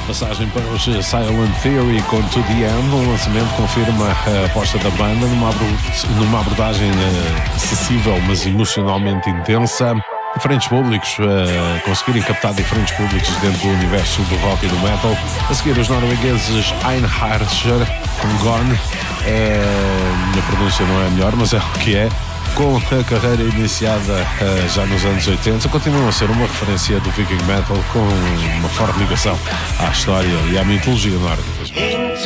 Passagem para os Silent Theory com To The End. O lançamento confirma a aposta da banda numa abordagem acessível, mas emocionalmente intensa. Diferentes públicos, conseguirem captar diferentes públicos dentro do universo do rock e do metal. A seguir, os noruegueses Einherjar com Gone. A pronúncia não é a melhor, mas é o que é. Com a carreira iniciada já nos anos 80, continuam a ser uma referência do Viking Metal com uma forte ligação à história e à mitologia nórdica.